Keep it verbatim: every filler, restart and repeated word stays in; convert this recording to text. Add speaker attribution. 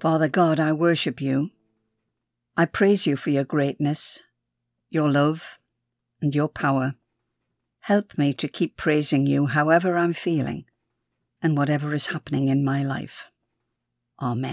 Speaker 1: Father God, I worship you. I praise you for your greatness, your love, and your power. Help me to keep praising you however I'm feeling and whatever is happening in my life. Amen.